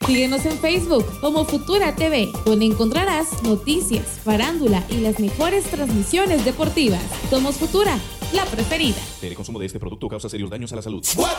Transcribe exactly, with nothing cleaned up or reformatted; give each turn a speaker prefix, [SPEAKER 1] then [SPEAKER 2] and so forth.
[SPEAKER 1] Síguenos en Facebook como Futura T V, donde encontrarás noticias, farándula y las mejores transmisiones deportivas. Somos Futura, la preferida.
[SPEAKER 2] El consumo de este producto causa serios daños a la salud.